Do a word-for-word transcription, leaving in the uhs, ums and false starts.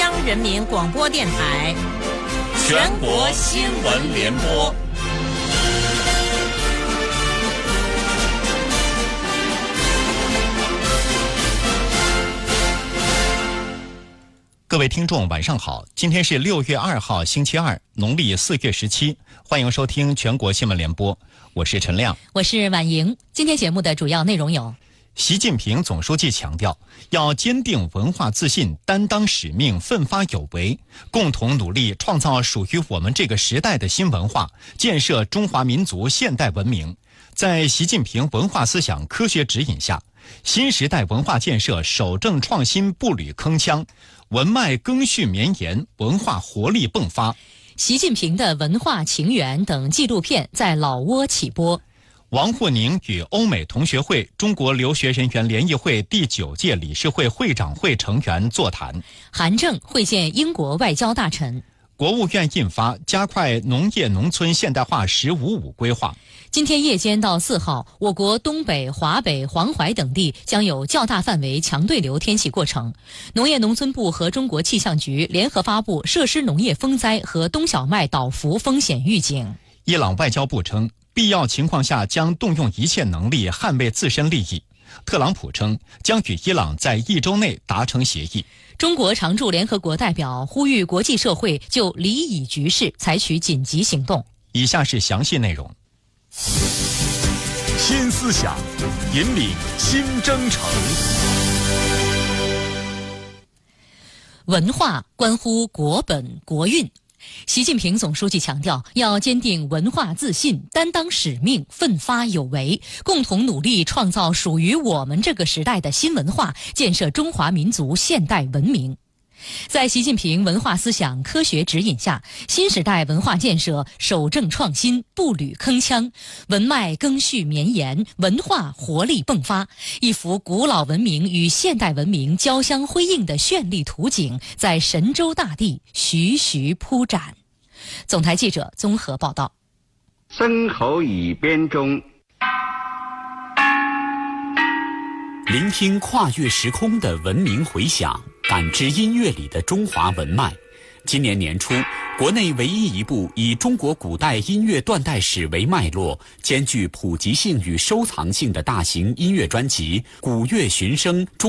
央人民广播电台全国新闻联播。 各位听众晚上好，今天是六月二号星期二，农历四月十七，欢迎收听全国新闻联播，我是陈亮， 我是婉莹。今天节目的主要内容有： 习近平总书记强调，要坚定文化自信，担当使命，奋发有为，共同努力创造属于我们这个时代的新文化，建设中华民族现代文明。在习近平文化思想科学指引下，新时代文化建设守正创新，步履铿锵，文脉赓续绵延，文化活力迸发。 习近平的文化情缘等纪录片在老挝起播。 王沪宁与欧美同学会中国留学人员联谊会第九届理事会会长会成员座谈。 韩正会见英国外交大臣。 国务院印发加快农业农村现代化“十五五”规划。 今天夜间到四号，我国东北、华北、黄淮等地将有较大范围强对流天气过程。农业农村部和中国气象局联合发布设施农业风灾和冬小麦倒伏风险预警。 伊朗外交部称，必要情况下将动用一切能力捍卫自身利益。特朗普称，将与伊朗在一周内达成协议。 中国常驻联合国代表呼吁国际社会就理以局势采取紧急行动。 以下是详细内容。 新思想引领新征程。 文化关乎国本国运。习近平总书记强调，要坚定文化自信，担当使命，奋发有为，共同努力创造属于我们这个时代的新文化，建设中华民族现代文明。在习近平文化思想科学指引下，新时代文化建设守正创新，步履铿锵，文脉赓续绵延，文化活力迸发，一幅古老文明与现代文明交相辉映的绚丽图景在神州大地徐徐铺展。总台记者综合报道。 僧口语编中， 聆听跨越时空的文明回响，感知音乐里的中华文脉。今年年初，国内唯一一部以中国古代音乐断代史为脉络，兼具普及性与收藏性的大型音乐专辑《古乐寻声》中